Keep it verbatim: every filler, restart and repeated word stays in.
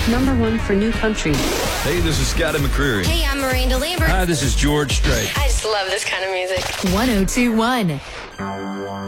number one for new country. Hey, this is Scotty McCreery. Hey, I'm Miranda Lambert. Hi, this is George Strait. I just love this kind of music. one oh two one